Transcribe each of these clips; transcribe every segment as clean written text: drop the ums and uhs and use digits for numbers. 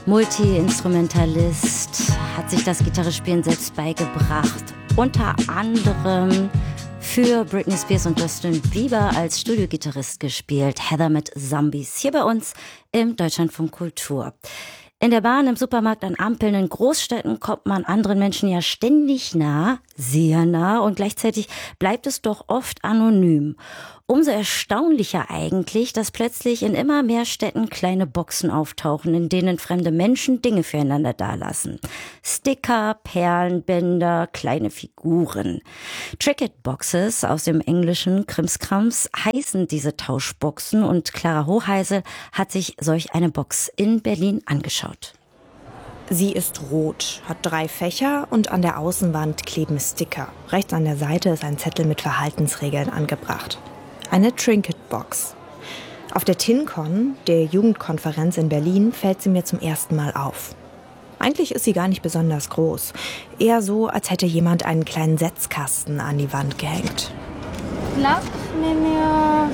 Multi-Instrumentalist, hat sich das Gitarrespielen selbst beigebracht. Unter anderem für Britney Spears und Justin Bieber als Studiogitarrist gespielt. Heather mit Zombies, hier bei uns im Deutschlandfunk Kultur. In der Bahn, im Supermarkt, an Ampeln, in Großstädten kommt man anderen Menschen ja ständig nah, sehr nah, und gleichzeitig bleibt es doch oft anonym. Umso erstaunlicher eigentlich, dass plötzlich in immer mehr Städten kleine Boxen auftauchen, in denen fremde Menschen Dinge füreinander dalassen. Sticker, Perlenbänder, kleine Figuren. Trinket-Boxes aus dem englischen Krimskrams heißen diese Tauschboxen, und Clara Hoheisel hat sich solch eine Box in Berlin angeschaut. Sie ist rot, hat 3 Fächer und an der Außenwand kleben Sticker. Rechts an der Seite ist ein Zettel mit Verhaltensregeln angebracht. Eine Trinket-Box. Auf der TinCon, der Jugendkonferenz in Berlin, fällt sie mir zum ersten Mal auf. Eigentlich ist sie gar nicht besonders groß. Eher so, als hätte jemand einen kleinen Setzkasten an die Wand gehängt. Ich glaube, ich nehme mir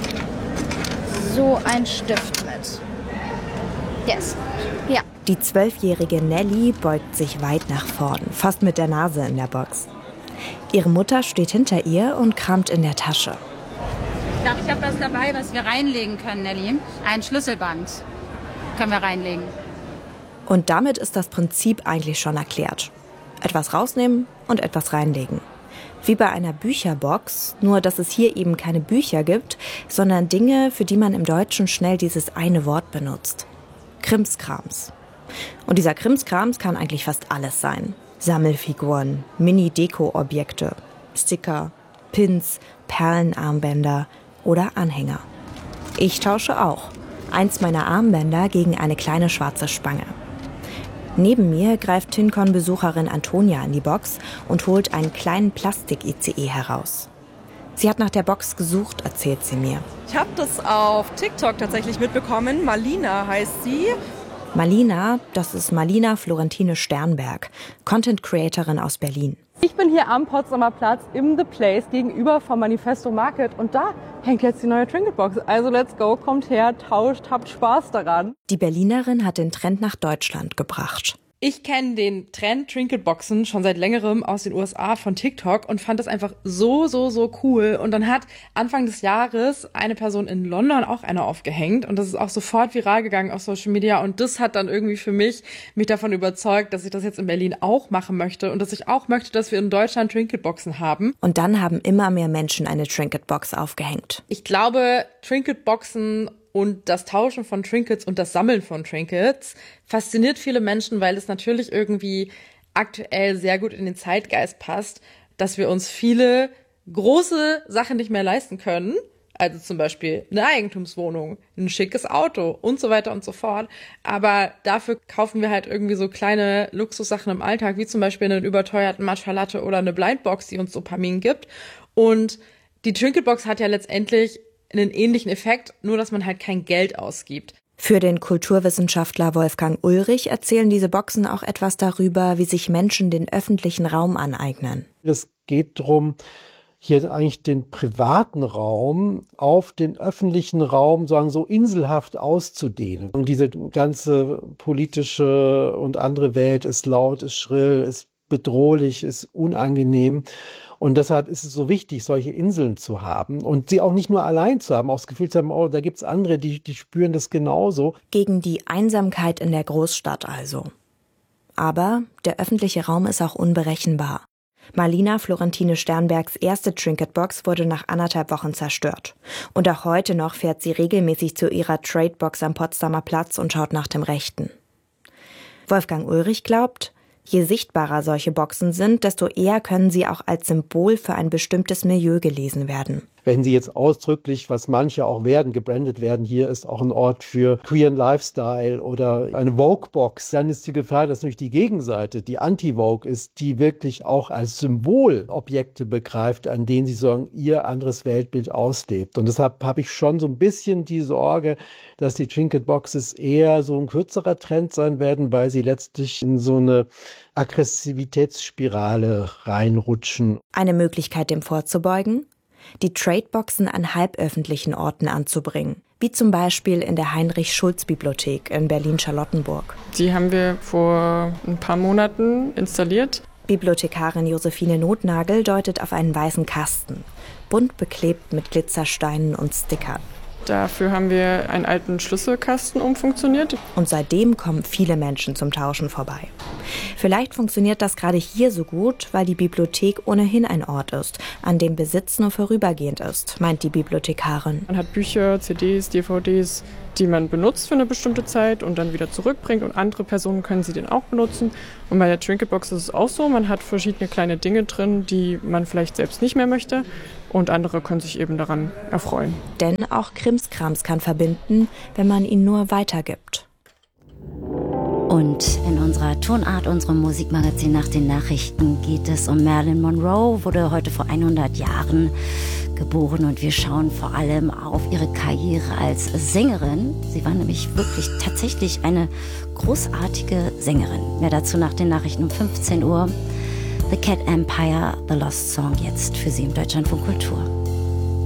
so einen Stift mit. Yes. Ja. Die 12-jährige Nelly beugt sich weit nach vorn, fast mit der Nase in der Box. Ihre Mutter steht hinter ihr und kramt in der Tasche. Ich habe was dabei, was wir reinlegen können, Nelly. Ein Schlüsselband können wir reinlegen. Und damit ist das Prinzip eigentlich schon erklärt. Etwas rausnehmen und etwas reinlegen. Wie bei einer Bücherbox, nur dass es hier eben keine Bücher gibt, sondern Dinge, für die man im Deutschen schnell dieses eine Wort benutzt. Krimskrams. Und dieser Krimskrams kann eigentlich fast alles sein. Sammelfiguren, Mini-Deko-Objekte, Sticker, Pins, Perlenarmbänder oder Anhänger. Ich tausche auch. Eins meiner Armbänder gegen eine kleine schwarze Spange. Neben mir greift TinCon-Besucherin Antonia in die Box und holt einen kleinen Plastik-ICE heraus. Sie hat nach der Box gesucht, erzählt sie mir. Ich habe das auf TikTok tatsächlich mitbekommen. Malina heißt sie. Malina, das ist Malina Florentine Sternberg, Content-Creatorin aus Berlin. Ich bin hier am Potsdamer Platz im The Place gegenüber vom Manifesto Market und da hängt jetzt die neue Trinket-Box. Also let's go, kommt her, tauscht, habt Spaß daran. Die Berlinerin hat den Trend nach Deutschland gebracht. Ich kenne den Trend Trinket-Boxen schon seit längerem aus den USA von TikTok und fand das einfach so cool. Und dann hat Anfang des Jahres eine Person in London auch eine aufgehängt und das ist auch sofort viral gegangen auf Social Media und das hat dann irgendwie für mich davon überzeugt, dass ich das jetzt in Berlin auch machen möchte und dass ich auch möchte, dass wir in Deutschland Trinket-Boxen haben. Und dann haben immer mehr Menschen eine Trinket-Box aufgehängt. Ich glaube, Trinket-Boxen und das Tauschen von Trinkets und das Sammeln von Trinkets fasziniert viele Menschen, weil es natürlich irgendwie aktuell sehr gut in den Zeitgeist passt, dass wir uns viele große Sachen nicht mehr leisten können. Also zum Beispiel eine Eigentumswohnung, ein schickes Auto und so weiter und so fort. Aber dafür kaufen wir halt irgendwie so kleine Luxussachen im Alltag, wie zum Beispiel einen überteuerten Matcha Latte oder eine Blindbox, die uns Dopamin gibt. Und die Trinketbox hat ja letztendlich einen ähnlichen Effekt, nur dass man halt kein Geld ausgibt. Für den Kulturwissenschaftler Wolfgang Ulrich erzählen diese Boxen auch etwas darüber, wie sich Menschen den öffentlichen Raum aneignen. Es geht darum, hier eigentlich den privaten Raum auf den öffentlichen Raum, sagen so inselhaft auszudehnen. Und diese ganze politische und andere Welt ist laut, ist schrill, ist bedrohlich, ist unangenehm. Und deshalb ist es so wichtig, solche Inseln zu haben und sie auch nicht nur allein zu haben, auch das Gefühl zu haben, oh, da gibt es andere, die spüren das genauso. Gegen die Einsamkeit in der Großstadt also. Aber der öffentliche Raum ist auch unberechenbar. Malina Florentine Sternbergs erste Trinket-Box wurde nach 1,5 Wochen zerstört. Und auch heute noch fährt sie regelmäßig zu ihrer Tradebox am Potsdamer Platz und schaut nach dem Rechten. Wolfgang Ulrich glaubt, je sichtbarer solche Boxen sind, desto eher können sie auch als Symbol für ein bestimmtes Milieu gelesen werden. Wenn sie jetzt ausdrücklich, was manche auch werden, gebrandet werden, hier ist auch ein Ort für queeren Lifestyle oder eine Vogue-Box, dann ist die Gefahr, dass natürlich die Gegenseite, die Anti-Vogue ist, die wirklich auch als Symbol Objekte begreift, an denen sie sagen, ihr anderes Weltbild auslebt. Und deshalb habe ich schon so ein bisschen die Sorge, dass die Trinket-Boxes eher so ein kürzerer Trend sein werden, weil sie letztlich in so eine Aggressivitätsspirale reinrutschen. Eine Möglichkeit, dem vorzubeugen? Die Tradeboxen an halböffentlichen Orten anzubringen, wie zum Beispiel in der Heinrich-Schulz-Bibliothek in Berlin-Charlottenburg. Die haben wir vor ein paar Monaten installiert. Bibliothekarin Josephine Nothnagel deutet auf einen weißen Kasten, bunt beklebt mit Glitzersteinen und Stickern. Dafür haben wir einen alten Schlüsselkasten umfunktioniert. Und seitdem kommen viele Menschen zum Tauschen vorbei. Vielleicht funktioniert das gerade hier so gut, weil die Bibliothek ohnehin ein Ort ist, an dem Besitz nur vorübergehend ist, meint die Bibliothekarin. Man hat Bücher, CDs, DVDs, die man benutzt für eine bestimmte Zeit und dann wieder zurückbringt und andere Personen können sie dann auch benutzen. Und bei der Trinket-Box ist es auch so, man hat verschiedene kleine Dinge drin, die man vielleicht selbst nicht mehr möchte und andere können sich eben daran erfreuen. Denn auch Krimskrams kann verbinden, wenn man ihn nur weitergibt. Und in unserer Tonart, unserem Musikmagazin nach den Nachrichten, geht es um Marilyn Monroe, wurde heute vor 100 Jahren geboren und wir schauen vor allem auf ihre Karriere als Sängerin. Sie war nämlich wirklich tatsächlich eine großartige Sängerin. Mehr dazu nach den Nachrichten um 15 Uhr. The Cat Empire, The Lost Song jetzt für Sie im Deutschlandfunk Kultur.